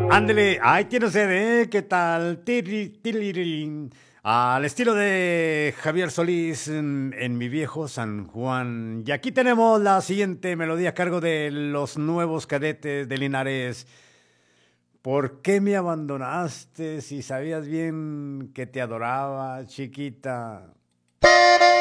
Ándele, ahí tiene usted, ¿eh? ¿Qué tal? Tirirín. Al estilo de Javier Solís en mi viejo San Juan. Y aquí tenemos la siguiente melodía a cargo de los nuevos cadetes de Linares. ¿Por qué me abandonaste si sabías bien que te adoraba, chiquita?